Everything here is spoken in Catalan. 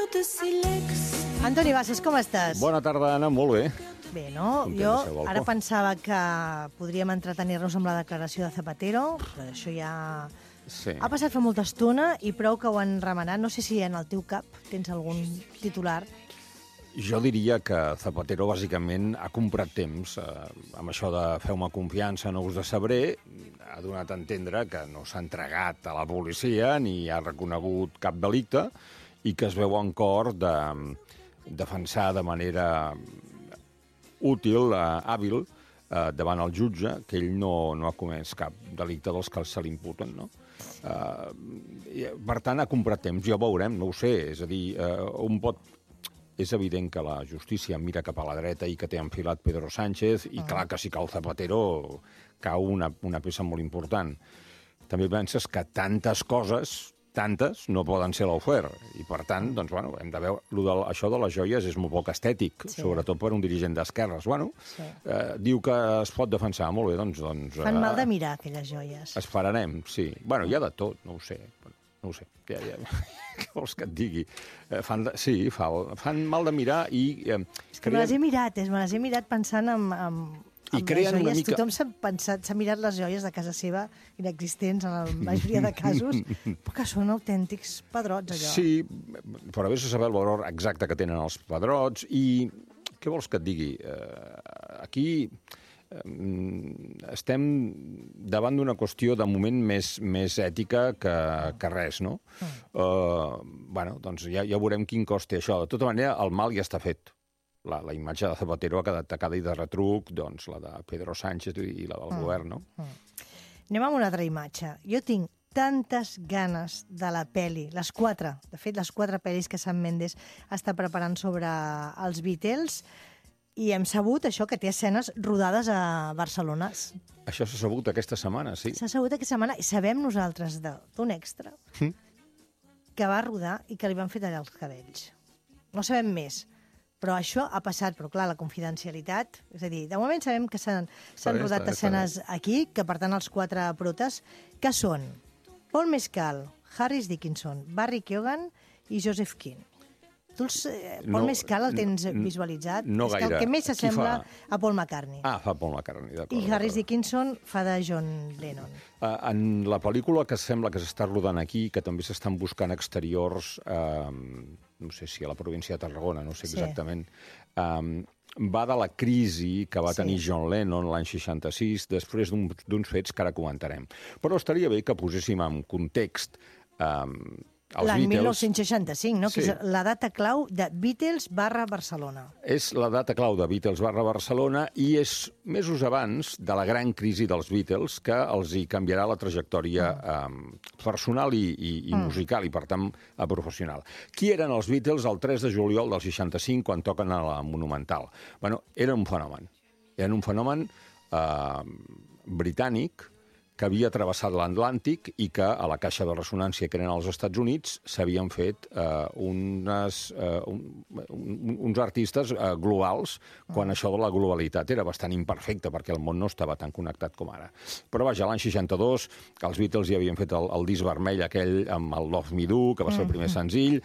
Antoni Bassas, com estàs? Bona tarda, Anna, molt bé. Bé, no? Jo ara pensava que podríem entretenir-nos amb la declaració de Zapatero, però això ja... Sí. Ha passat fa molta estona i prou que ho han remenat. No sé si en el teu cap tens algun titular. Jo diria que Zapatero, bàsicament, ha comprat temps amb això de feu-me confiança, no us de sabré. Ha donat a entendre que no s'ha entregat a la policia ni ha reconegut cap delicte i que es veu en cor de defensar de manera útil, hàbil, davant el jutge, que ell no ha comès cap delicte dels que se l'imputen, no? Per tant, ha comprat temps, ja ho veurem, no ho sé. És a dir, és evident que la justícia mira cap a la dreta i que té enfilat Pedro Sánchez, i clar que si cau Zapatero cau una peça molt important. També penses que tantes coses, no poden ser l'ofer. I, per tant, doncs, bueno, hem de veure... Això de les joies és molt poc estètic, sí. Sobretot per un dirigent d'esquerres. Bueno, sí. Diu que es pot defensar. Molt bé, doncs... Fan mal de mirar, aquelles joies. Esperarem, sí. Bueno, hi ha de tot, no ho sé. No ho sé. Ja. Què vols que et digui? Fan mal de mirar i... És que me les he mirat pensant amb I creen les joies. una mica... Tothom s'ha mirat les joies de casa seva, inexistents en la majoria de casos, però que són autèntics pedrots, allò. Sí, però vés a saber el valor exacte que tenen els pedrots i què vols que et digui? Aquí estem davant d'una qüestió de moment més ètica que res, no? Bueno, doncs ja veurem quin cost té això. De tota manera, el mal ja està fet. La imatge de Zapatero ha quedat tacada i de retruc, doncs la de Pedro Sánchez i la del govern, no? Anem amb una altra imatge. Jo tinc tantes ganes de la peli, les 4, de fet, les 4 pel·lis que Sam Mendes està preparant sobre els Beatles, i hem sabut això, que té escenes rodades a Barcelona. Això s'ha sabut aquesta setmana, sí. S'ha sabut aquesta setmana, i sabem nosaltres d'un extra que va rodar i que li van fer tallar els cabells. No sabem més. Però això ha passat, però clar, la confidencialitat... És a dir, de moment sabem que s'han rodat escenes aquí, que per tant els 4 protes, que són Paul Mescal, Harris Dickinson, Barry Keoghan i Joseph King. Tu Paul Mescal el tens visualitzat? No gaire. És que el que més s'assembla a Paul McCartney. Ah, fa Paul McCartney, d'acord. I Harris Dickinson fa de John Lennon. En la pel·lícula que sembla que s'està rodant aquí, que també s'estan buscant exteriors, no sé si a la província de Tarragona, no sé exactament, va de la crisi que va tenir John Lennon l'any 66, després d'uns fets que ara comentarem. Però estaria bé que poséssim en context l'any 1965, no? Que és la data clau de Beatles/Barcelona. És la data clau de Beatles/Barcelona i és mesos abans de la gran crisi dels Beatles que els hi canviarà la trajectòria personal i musical i, per tant, professional. Qui eren els Beatles el 3 de juliol del 65 quan toquen a la Monumental? Bueno, eren un fenomen. Eren un fenomen britànic que havia travessat l'Atlàntic i que a la caixa de ressonància que eren als Estats Units s'havien fet uns artistes globals quan això de la globalitat era bastant imperfecte perquè el món no estava tan connectat com ara. Però vaja, l'any 62 els Beatles ja havien fet el disc vermell aquell amb el Love Me Do, que va ser el primer senzill,